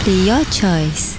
Healthy Your Choice.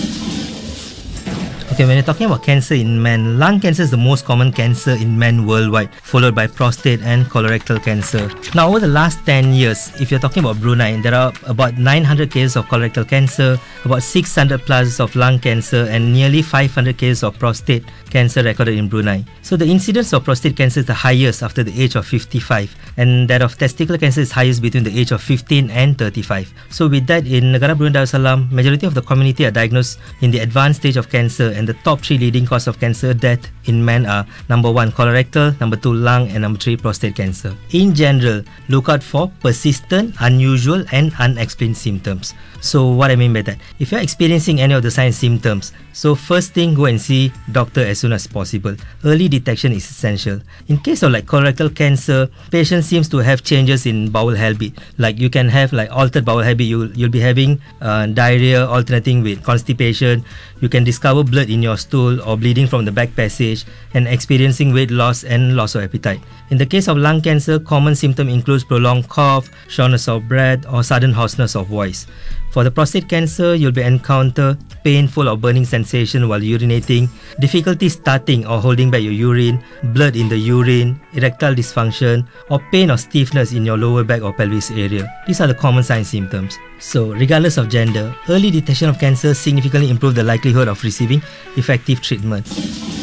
Okay, when you're talking about cancer in men, lung cancer is the most common cancer in men worldwide, followed by prostate and colorectal cancer. Now, over the last 10 years, if you're talking about Brunei, there are about 900 cases of colorectal cancer, about 600 plus of lung cancer, and nearly 500 cases of prostate cancer recorded in Brunei. So the incidence of prostate cancer is the highest after the age of 55, and that of testicular cancer is highest between the age of 15 and 35. So with that, in Negara Brunei Darussalam, majority of the community are diagnosed in the advanced stage of cancer, and the top 3 leading cause of cancer death in men are number 1 colorectal, number 2 lung, and number 3 prostate cancer. In general, look out for persistent, unusual and unexplained symptoms. So what I mean by that, if you're experiencing any of the signs and symptoms, so first thing, go and see doctor as soon as possible. Early detection is essential. In case of like colorectal cancer, patient seems to have changes in bowel habit. Like you can have like altered bowel habit. You'll be having diarrhea alternating with constipation. You can discover blood in your stool or bleeding from the back passage, and experiencing weight loss and loss of appetite. In the case of lung cancer, common symptom includes prolonged cough, shortness of breath, or sudden hoarseness of voice. For the prostate cancer, you'll be encounter painful or burning sensation while urinating, difficulty starting or holding back your urine, blood in the urine, erectile dysfunction, or pain or stiffness in your lower back or pelvis area. These are the common signs and symptoms. So, regardless of gender, early detection of cancer significantly improves the likelihood of receiving effective treatment.